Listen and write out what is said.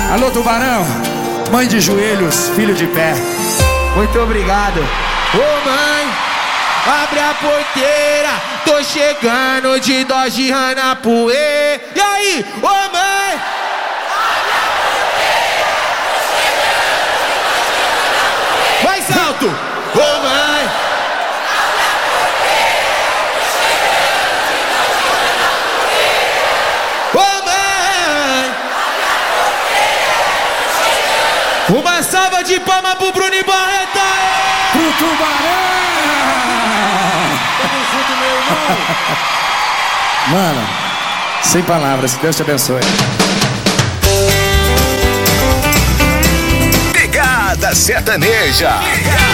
Alô, Tubarão, mãe de joelhos, filho de pé. Muito obrigado. Ô mãe, abre a porteira, tô chegando de Dodge Ranapuê. E aí, ô mãe, abre a porteira, tô chegando de Dodge Ranapuê. Mais alto, ô mãe, abre a porteira, tô chegando de Dodge Ranapuê. Ô mãe, abre a porteira, tô chegando. Uma salva de palmas pro Bruno e Barreta. Pro Tubarão! Mano, sem palavras, que Deus te abençoe. Pegada Sertaneja.